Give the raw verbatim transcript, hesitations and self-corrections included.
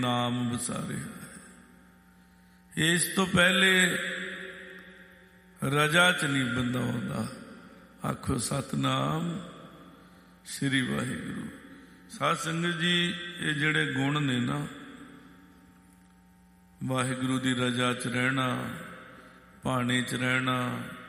ਨਾਮ ਵਿਸਾਰਿਆ। ਇਸ ਤੋਂ ਪਹਿਲੇ ਰਜਾ ਚ ਨਹੀਂ ਬੰਦਾ ਆਉਂਦਾ। ਆਖੋ ਸਤਨਾਮ ਸ੍ਰੀ ਵਾਹਿਗੁਰੂ। ਸਾਧ ਸੰਗਤ ਜੀ, ਇਹ ਜਿਹੜੇ ਗੁਣ ਨੇ ਨਾ, ਵਾਹਿਗੁਰੂ ਦੀ ਰਜਾ ਚ ਰਹਿਣਾ, ਭਾਣੇ ਚ ਰਹਿਣਾ,